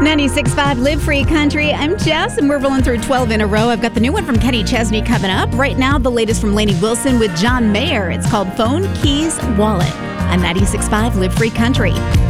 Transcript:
96.5 Live Free Country. I'm Jess, and we're rolling through 12 in a row. I've got the new one from Kenny Chesney coming up. Right now, the latest from Lainey Wilson with John Mayer. It's called Phone, Keys, Wallet on 96.5 Live Free Country.